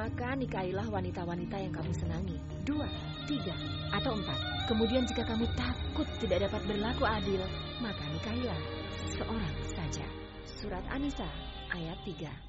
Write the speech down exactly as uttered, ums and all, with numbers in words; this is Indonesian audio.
maka nikahilah wanita-wanita yang kamu senangi. Dua, tiga, atau empat. Kemudian jika kamu takut tidak dapat berlaku adil, maka nikahilah seorang saja. Surat An-Nisa ayat tiga.